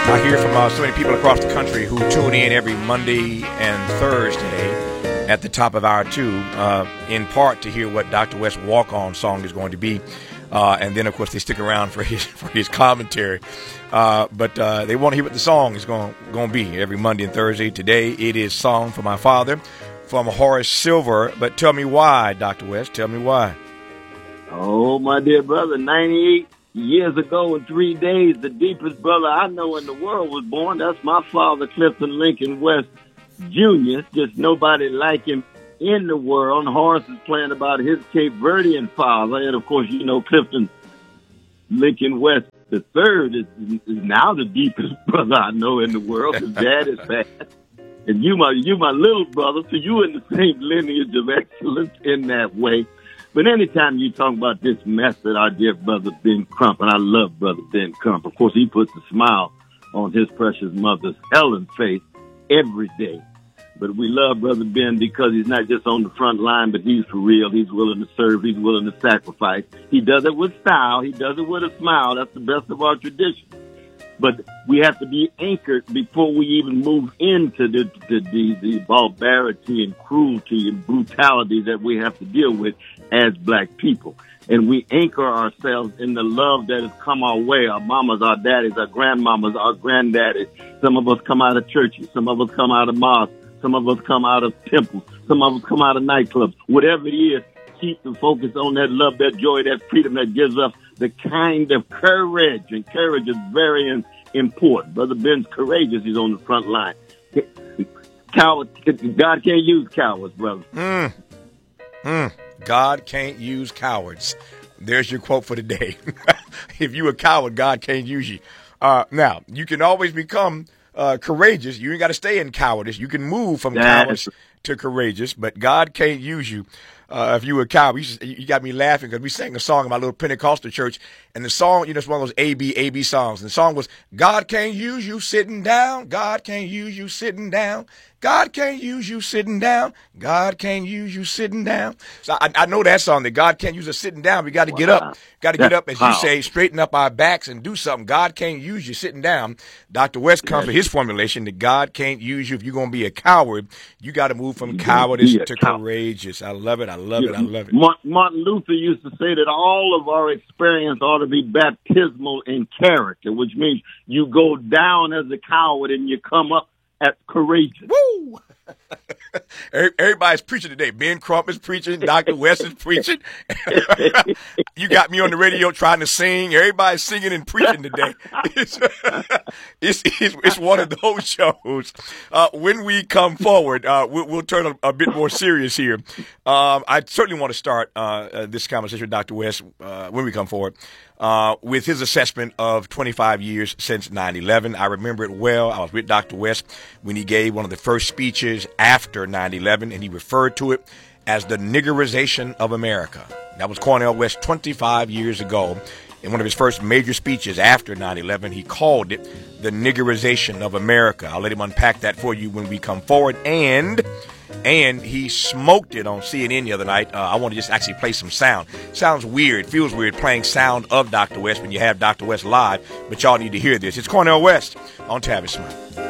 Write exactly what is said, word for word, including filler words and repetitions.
I hear from uh, so many people across the country who tune in every Monday and Thursday at the top of hour two, uh, in part to hear what Doctor West's walk-on song is going to be. Uh, and then, of course, they stick around for his for his commentary. Uh, but uh, they want to hear what the song is going going to be every Monday and Thursday. Today, it is Song for My Father from Horace Silver. But tell me why, Doctor West. Tell me why. Oh, my dear brother, ninety-eight years ago in three days, the deepest brother I know in the world was born. That's my father, Clifton Lincoln West Junior Just nobody like him in the world. And Horace is playing about his Cape Verdean father. And, of course, you know, Clifton Lincoln West the third is, is now the deepest brother I know in the world. His dad is bad. And you my, you my little brother, so you in the same lineage of excellence in that way. But anytime you talk about this mess that our dear brother Ben Crump, and I love brother Ben Crump, of course, he puts a smile on his precious mother's Helen's face every day. But we love brother Ben because he's not just on the front line, but he's for real. He's willing to serve. He's willing to sacrifice. He does it with style. He does it with a smile. That's the best of our tradition. But we have to be anchored before we even move into the, the, the, the barbarity and cruelty and brutality that we have to deal with as black people. And we anchor ourselves in the love that has come our way. Our mamas, our daddies, our grandmamas, our granddaddies. Some of us come out of churches. Some of us come out of mosques. Some of us come out of temples. Some of us come out of nightclubs. Whatever it is, keep the focus on that love, that joy, that freedom that gives us the kind of courage. And courage is very important. Brother Ben's courageous. He's on the front line. Cowards, God can't use cowards, brother. Mm. Mm. God can't use cowards. There's your quote for the day. If you a coward, God can't use you. Uh, now, you can always become uh, courageous. You ain't got to stay in cowardice. You can move from That's cowardice to courageous, but God can't use you uh, if you were a coward. You, you got me laughing because we sang a song in my little Pentecostal church, and the song, you know, it's one of those A B, A B songs. And the song was, God can't use you sitting down. God can't use you sitting down. God can't use you sitting down. God can't use you sitting down. So I, I know that song, that God can't use us sitting down. We got to wow. get up. Got to get up, as wow. you say, straighten up our backs and do something. God can't use you sitting down. Doctor West comes yes. with his formulation that God can't use you. If you're going to be a coward, you got to move from cowardice to coward. courageous. I love it. I love yeah. it. I love it. Martin Luther used to say that all of our experience ought to be baptismal in character, which means you go down as a coward and you come up as courageous. Woo! Everybody's preaching today. Ben Crump is preaching. Doctor West is preaching. You got me on the radio trying to sing. Everybody's singing and preaching today. It's, it's, it's, it's one of those shows. Uh, when we come forward, uh, we'll, we'll turn a, a bit more serious here. Um, I certainly want to start uh, uh, this conversation with Doctor West uh, when we come forward. Uh, with his assessment of twenty-five years since nine eleven. I remember it well. I was with Doctor West when he gave one of the first speeches after nine eleven, and he referred to it as the niggerization of America. That was Cornel West twenty-five years ago. In one of his first major speeches after nine eleven, he called it the niggerization of America. I'll let him unpack that for you when we come forward. And And he smoked it on C N N the other night. Uh, I want to just actually play some sound. Sounds weird, feels weird playing sound of Doctor West when you have Doctor West live, but y'all need to hear this. It's Cornel West on Tavis Smith.